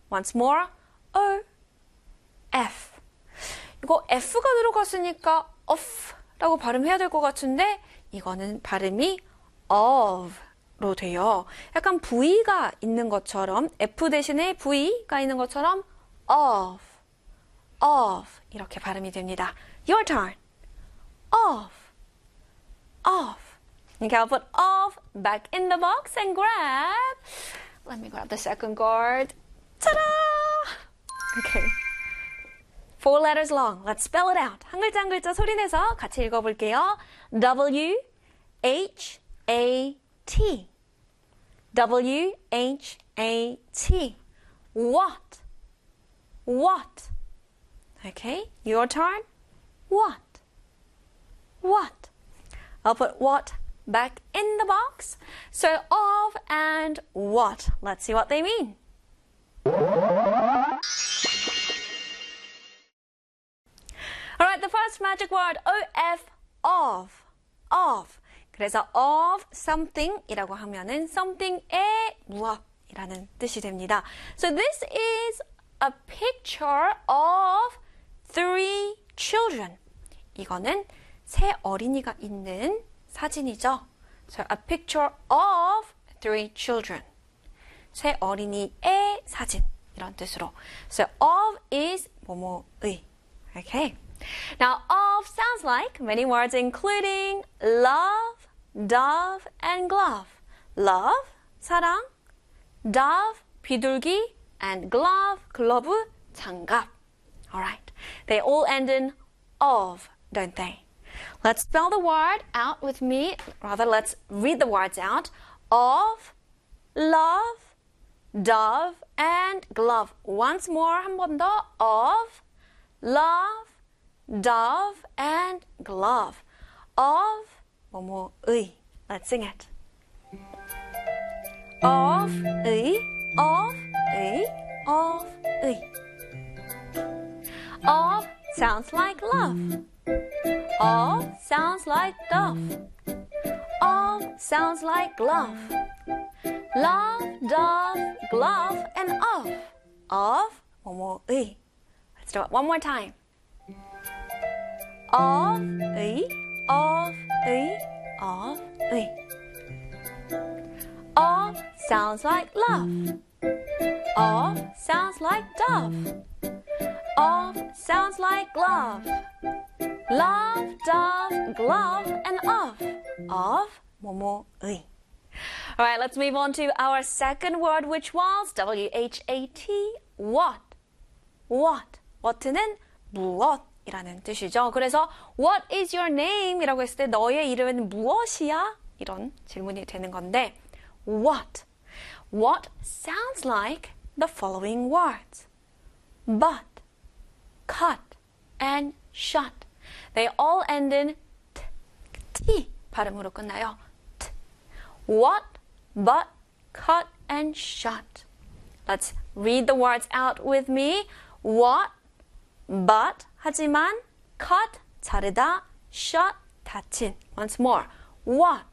Once more. O, F. 이거 F가 들어갔으니까 of라고 발음해야 될 것 같은데 이거는 발음이 of로 돼요. 약간 V가 있는 것처럼 F 대신에 V가 있는 것처럼 of 이렇게 발음이 됩니다. Your turn. Of. Okay, I'll put of back in the box and grab. Let me grab the second card. Ta-da! Okay. 4 letters long. Let's spell it out. 한 글자 한 글자 소리내서 같이 읽어볼게요. W, H, A, T. W, H, A, T. What? Okay, your turn. What? I'll put what back in the box. So of and what. Let's see what they mean. Alright, the first magic word, of. 그래서 of something 이라고 하면은 something의 무엇이라는 뜻이 됩니다. So this is a picture of 3 children. 이거는 세 어린이가 있는 사진이죠. So a picture of 3 children. 세 어린이의 사진 이런 뜻으로. So of is 뭐뭐의. Okay. Now of sounds like many words including love, dove, and glove. Love, 사랑, dove, 비둘기, and glove, 글러브, 장갑. Alright. They all end in of, don't they? Let's spell the word out with me. Rather, let's read the words out. Of, love, dove, and glove. Once more, 한 번 더. Of, love, dove, and glove. Of, 뭐뭐의. Let's sing it. Of,의, of,의, of,의. Of sounds like love. Of sounds like dove. Of sounds like glove. Love, dove, glove, and of. Of, 뭐뭐의. Let's do it one more time. Of,의, of,의, of,의. Of sounds like love. Of sounds like dove. Of sounds like glove. Love, dove, glove, and of. Of, 뭐뭐의. Alright, let's move on to our second word, which was W-H-A-T, what. what는 무엇이라는 뜻이죠. 그래서 what is your name? 이라고 했을 때 너의 이름은 무엇이야? 이런 질문이 되는 건데 what sounds like the following words. But, cut, and shut. They all end in t 발음으로 끝나요. t. What, but, cut, and shut. Let's read the words out with me. What, but, 하지만, cut, 자르다, shut, 닫힌. Once more. What,